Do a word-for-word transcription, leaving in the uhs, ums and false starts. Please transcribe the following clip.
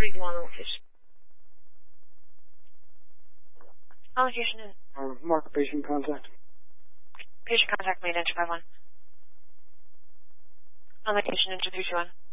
three one oh, please. Allocation in. Uh, mark patient contact. Patient contact may identify one. Allocation into three two one.